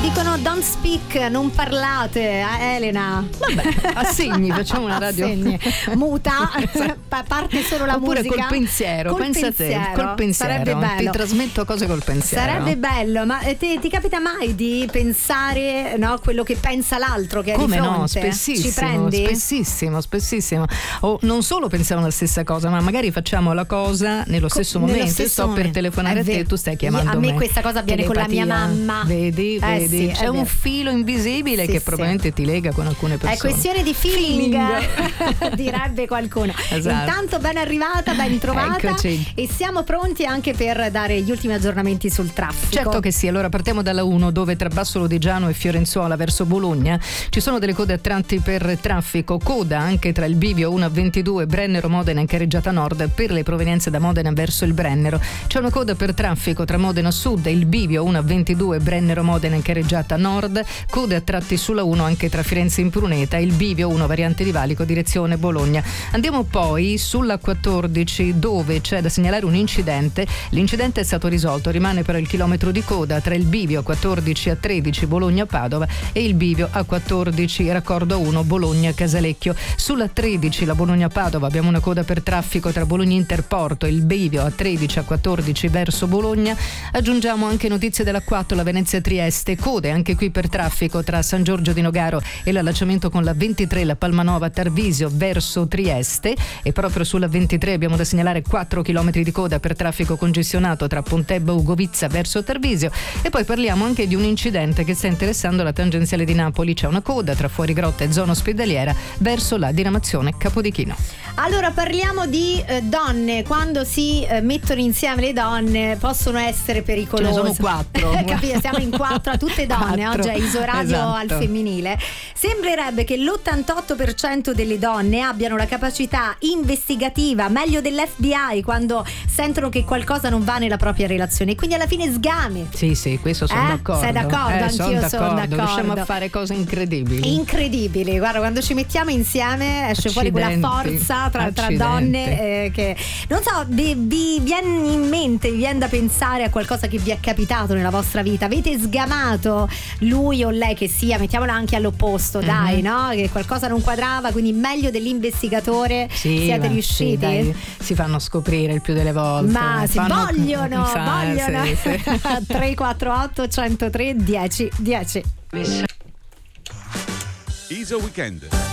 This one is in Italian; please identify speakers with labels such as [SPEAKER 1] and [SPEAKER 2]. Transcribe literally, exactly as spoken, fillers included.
[SPEAKER 1] dicono don't speak, non parlate, eh, Elena.
[SPEAKER 2] Vabbè, assegni, facciamo una radio
[SPEAKER 1] assegni. Muta, parte solo la
[SPEAKER 2] oppure
[SPEAKER 1] musica.
[SPEAKER 2] Col pensiero,
[SPEAKER 1] col
[SPEAKER 2] pensa
[SPEAKER 1] pensiero.
[SPEAKER 2] te, col pensiero.
[SPEAKER 1] Sarebbe bello.
[SPEAKER 2] Ti trasmetto cose col pensiero.
[SPEAKER 1] Sarebbe bello, ma te, ti capita mai di pensare, no, quello che pensa l'altro che è
[SPEAKER 2] Come
[SPEAKER 1] di fronte?
[SPEAKER 2] no, spessissimo.
[SPEAKER 1] Ci prendi?
[SPEAKER 2] Spessissimo, spessissimo. O non solo pensiamo la stessa cosa, ma magari facciamo la cosa nello
[SPEAKER 1] Co-
[SPEAKER 2] stesso
[SPEAKER 1] nello
[SPEAKER 2] momento.
[SPEAKER 1] stesso
[SPEAKER 2] Io sto
[SPEAKER 1] momento.
[SPEAKER 2] per telefonare
[SPEAKER 1] È
[SPEAKER 2] a te
[SPEAKER 1] vero.
[SPEAKER 2] e tu stai chiamando
[SPEAKER 1] Io- a me
[SPEAKER 2] me.
[SPEAKER 1] questa cosa avviene con la mia mamma.
[SPEAKER 2] Vedi,
[SPEAKER 1] Eh
[SPEAKER 2] vedi,
[SPEAKER 1] sì,
[SPEAKER 2] c'è
[SPEAKER 1] è
[SPEAKER 2] un
[SPEAKER 1] vero.
[SPEAKER 2] filo invisibile
[SPEAKER 1] Sì,
[SPEAKER 2] che
[SPEAKER 1] sì.
[SPEAKER 2] probabilmente ti lega con alcune persone.
[SPEAKER 1] È questione di feeling,
[SPEAKER 2] Feeling.
[SPEAKER 1] direbbe qualcuno.
[SPEAKER 2] Esatto.
[SPEAKER 1] Intanto ben arrivata, ben trovata.
[SPEAKER 2] Eccoci.
[SPEAKER 1] E siamo pronti anche per dare gli ultimi aggiornamenti sul traffico.
[SPEAKER 2] Certo che sì, allora partiamo dalla uno, dove tra Bassolo di Giano e Fiorenzuola verso Bologna ci sono delle code a tratti per traffico, coda anche tra il bivio uno a ventidue Brennero Modena in carreggiata nord per le provenienze da Modena verso il Brennero. C'è una coda per traffico tra Modena Sud e il bivio uno a ventidue Brennero Modena in carreggiata nord, code a tratti sulla uno anche tra Firenze in Pruneta e il bivio uno variante di Valico direzione Bologna. Andiamo poi sulla quattordici, dove c'è da segnalare un incidente. L'incidente è stato risolto, rimane però il chilometro di coda tra il bivio a quattordici a tredici Bologna-Padova e il bivio a quattordici raccordo uno Bologna-Casalecchio. Sulla tredici, la Bologna-Padova, abbiamo una coda per traffico tra Bologna Interporto e il bivio a tredici a quattordici verso Bologna. Aggiungiamo anche notizie della quattro, la Venezia-Trieste, code anche qui per traffico tra San Giorgio di Nogaro e l'allacciamento con la ventitré, la Palmanova Tarvisio verso Trieste, e proprio sulla ventitré abbiamo da segnalare quattro chilometri di coda per traffico congestionato tra Pontebba Ugovizza verso Tarvisio. E poi parliamo anche di un incidente che sta interessando la tangenziale di Napoli. C'è una coda tra Fuorigrotta e zona ospedaliera verso la diramazione Capodichino.
[SPEAKER 1] Allora parliamo di eh, donne. Quando si eh, mettono insieme le donne possono essere pericolose.
[SPEAKER 2] Ce ne sono quattro.
[SPEAKER 1] Capito? Siamo in quattro, a tutte donne.
[SPEAKER 2] Quattro.
[SPEAKER 1] Oggi è Isoradio
[SPEAKER 2] Esatto.
[SPEAKER 1] al femminile. Sembrerebbe che l'ottantotto per cento delle donne abbiano la capacità investigativa meglio dell'F B I quando sentono che qualcosa non va nella propria relazione, quindi alla fine sgami.
[SPEAKER 2] Sì, sì, questo sono
[SPEAKER 1] Eh?
[SPEAKER 2] d'accordo.
[SPEAKER 1] Sei d'accordo?
[SPEAKER 2] Eh,
[SPEAKER 1] Anch'io
[SPEAKER 2] sono d'accordo.
[SPEAKER 1] sono d'accordo.
[SPEAKER 2] Riusciamo a fare cose incredibili.
[SPEAKER 1] Incredibili, guarda, quando ci mettiamo insieme esce fuori quella
[SPEAKER 2] Accidenti.
[SPEAKER 1] forza tra, tra
[SPEAKER 2] Accidenti.
[SPEAKER 1] donne eh, che non so, vi, vi viene in mente, vi viene da pensare a qualcosa che vi è capitato nella vostra vita, avete sgamato lui o lei che sia, mettiamola anche all'opposto, mm-hmm. dai, no? Che qualcosa non quadrava, quindi meglio dell'investigatore,
[SPEAKER 2] sì,
[SPEAKER 1] siete
[SPEAKER 2] ma
[SPEAKER 1] riusciti?
[SPEAKER 2] Sì, dai, si fanno scoprire il più delle volte.
[SPEAKER 1] Ma si
[SPEAKER 2] fanno...
[SPEAKER 1] vogliono,
[SPEAKER 2] Fa,
[SPEAKER 1] vogliono.
[SPEAKER 2] Sì, sì.
[SPEAKER 1] tre quattro otto uno zero tre dieci dieci.
[SPEAKER 3] Isa Weekend.